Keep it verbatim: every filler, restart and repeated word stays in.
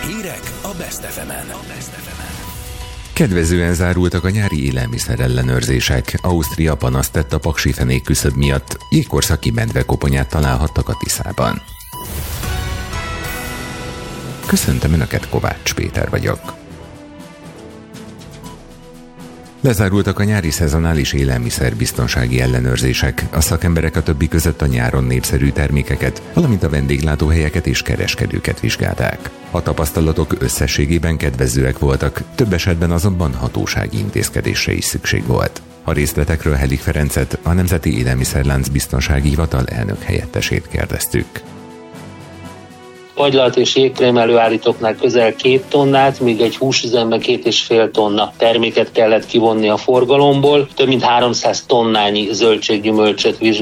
Hírek a Best ef emen. Kedvezően zárultak a nyári élelmiszer ellenőrzések. Ausztria panaszt tett a paksi fenék küszöb miatt, jégkorszaki medvekoponyát találhattak a Tiszában. Köszöntöm Önöket, Kovács Péter vagyok. Lezárultak a nyári szezonális élelmiszerbiztonsági ellenőrzések. A szakemberek a többi között a nyáron népszerű termékeket, valamint a vendéglátóhelyeket és kereskedőket vizsgálták. A tapasztalatok összességében kedvezőek voltak, több esetben azonban hatósági intézkedésre is szükség volt. A részletekről Helik Ferencet, a Nemzeti Élelmiszerlánc Biztonsági Hivatal elnök helyettesét kérdeztük. Agylalt és jégkrém előállítóknál közel két tonnát, míg egy húsüzemben két és fél tonna terméket kellett kivonni a forgalomból. Több mint háromszáz tonnányi zöldséggyümölcsöt vizsgáltak.